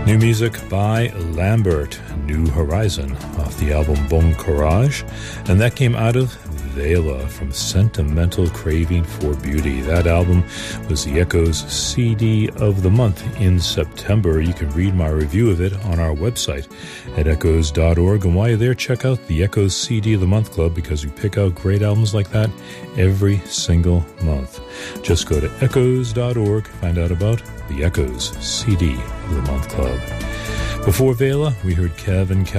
New music by Lambert, New Horizon, off the album Bon Courage, and that came out of Vela from Sentimental Craving for Beauty. That album was the Echoes CD of the month in September. You can read my review of it on our website at echoes.org, and while you're there, check out the Echoes CD of the Month Club, because we pick out great albums like that every single month. Just go to echoes.org, find out about the Echoes CD of the Month Club. Before Vela, we heard Kevin